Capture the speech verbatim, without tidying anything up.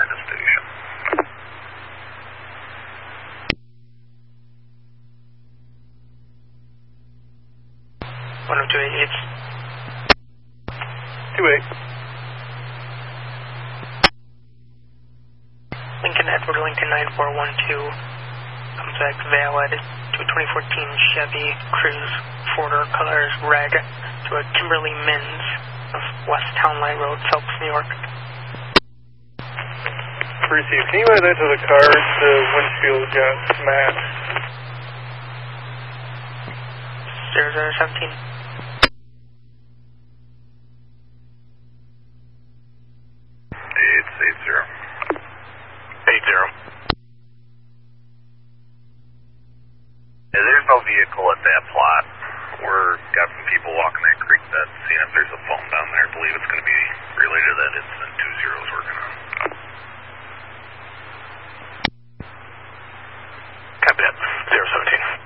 the station. one oh two eighty-eight. two eight. Lincoln Edward Lincoln nine four one two. Comes back valid to a twenty fourteen Chevy Cruze, four-door colors red, to a Kimberly Mins of West Town Line Road, Phelps, New York. Receive. Can you add that to the card? The windshield got smashed. zero zero seventeen. It's eight zero. eight zero. Yeah, there's no vehicle at that plot. We're got some people walking that creek bed, seeing if there's a phone down there. I believe it's going to be related to that incident two zero's working on. Copy that. zero seventeen.